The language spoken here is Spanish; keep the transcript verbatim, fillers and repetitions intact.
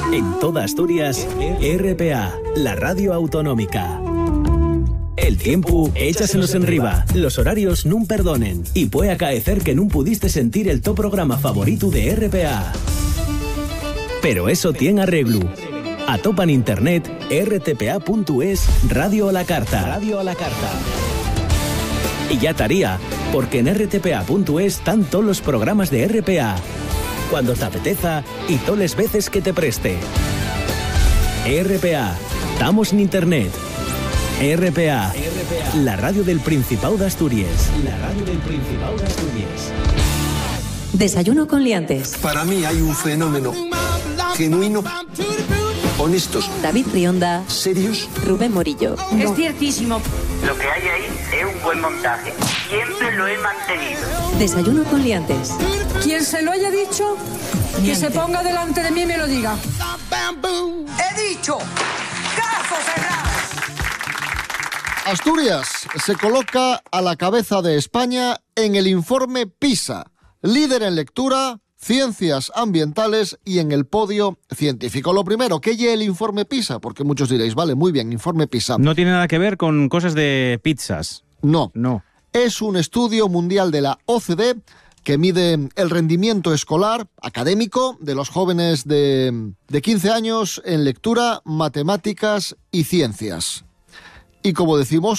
En toda Asturias, R P A, la radio autonómica. El tiempo, échasenos en riba. Los horarios nun perdonen. Y puede acaecer que nun pudiste sentir el to programa favorito de R P A. Pero eso tiene arreglo. Atopa en internet r t p a punto es Radio a la Carta. Radio a la Carta. Y ya estaría, porque en r t p a punto es están todos los programas de R P A. Cuando te apeteza y todas las veces que te preste. R P A, estamos en internet. R P A, la radio del Principado de Asturias. La radio del Principado de Asturias. Desayuno con liantes. Para mí hay un fenómeno genuino, honestos, David Rionda, serios, Rubén Morillo. Es ciertísimo. Lo que hay ahí es un buen montaje. Siempre lo he mantenido. Desayuno con liantes. Quien se lo haya dicho, que se ponga delante de mí y me lo diga. He dicho, caso cerrado. Asturias se coloca a la cabeza de España en el informe PISA, líder en lectura, ciencias ambientales y en el podio científico. Lo primero, ¿qué es el informe PISA? Porque muchos diréis, vale, muy bien, informe PISA. No tiene nada que ver con cosas de pizzas. No. No. Es un estudio mundial de la O C D que mide el rendimiento escolar, académico, de los jóvenes de, de quince años en lectura, matemáticas y ciencias. Y como decimos,